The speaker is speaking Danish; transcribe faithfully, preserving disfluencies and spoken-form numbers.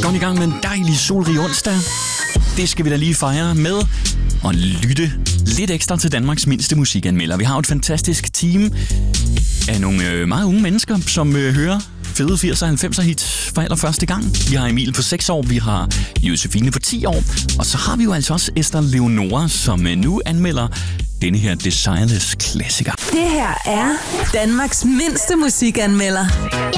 kommet i gang med en dejlig solrig onsdag. Det skal vi da lige fejre med og lytte lidt ekstra til Danmarks mindste musikanmelder. Vi har et fantastisk team af nogle øh, meget unge mennesker, som øh, hører fede firser og halvfemser hits for allerførste gang. Vi har Emil på seks år, vi har Josefine på ti år, og så har vi jo altså også Esther Leonora, som øh, nu anmelder denne her Desireless klassiker. Det her er Danmarks mindste musikanmelder. Jeg